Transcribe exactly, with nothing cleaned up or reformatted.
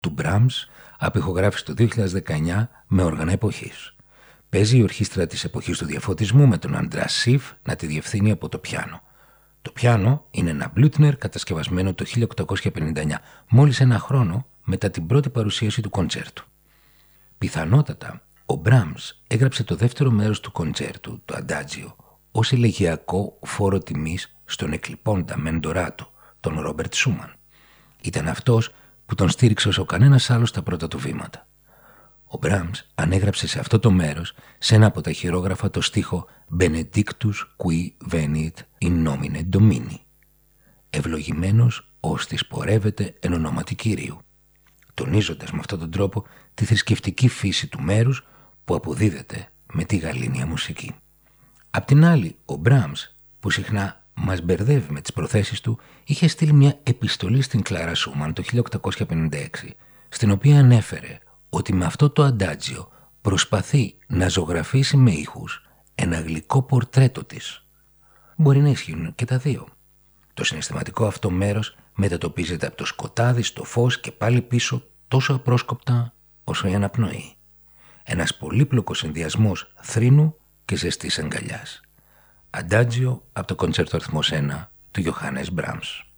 του Μπράμς, απηχογράφησε το δύο χιλιάδες δεκαεννιά με όργανα εποχής. Παίζει η ορχήστρα της εποχής του διαφωτισμού με τον Αντρά Σίφ να τη διευθύνει από το πιάνο. Το πιάνο είναι ένα Μπλούτνερ κατασκευασμένο το χίλια οκτακόσια πενήντα εννιά, μόλις ένα χρόνο μετά την πρώτη παρουσίαση του κοντσέρτου. Πιθανότατα, ο Μπράμς έγραψε το δεύτερο μέρος του κοντσέρτου, το Αντάτζιο, ως ελεγειακό φόρο τιμής στον εκλειπώντα Μεντοράτο, τον Ρόμπερτ Σούμαν. Ήταν αυτός που τον στήριξε όσο κανένας άλλος στα πρώτα του βήματα. Ο Μπράμς ανέγραψε σε αυτό το μέρος, σε ένα από τα χειρόγραφα, το στίχο «Benedictus qui venit in nomine Domini», «Ευλογημένος ώστις πορεύεται εν ονόματι Κυρίου», τονίζοντας με αυτόν τον τρόπο τη θρησκευτική φύση του μέρους που αποδίδεται με τη γαλήνια μουσική. Απ' την άλλη, ο Μπράμς, που συχνά μας μπερδεύει με τις προθέσεις του, είχε στείλει μια επιστολή στην Κλάρα Σούμαν το χίλια οκτακόσια πενήντα έξι, στην οποία ανέφερε ότι με αυτό το αντάτζιο προσπαθεί να ζωγραφίσει με ήχους ένα γλυκό πορτρέτο της. Μπορεί να ισχύουν και τα δύο. Το συναισθηματικό αυτό μέρος μετατοπίζεται από το σκοτάδι στο φως και πάλι πίσω τόσο απρόσκοπτα όσο η αναπνοή. Ένας πολύπλοκος συνδυασμός θρήνου και ζεστής αγκαλιάς. Αντάτζιο από το κοντσέρτο αριθμός ένα του Γιωχάνες Μπράμς.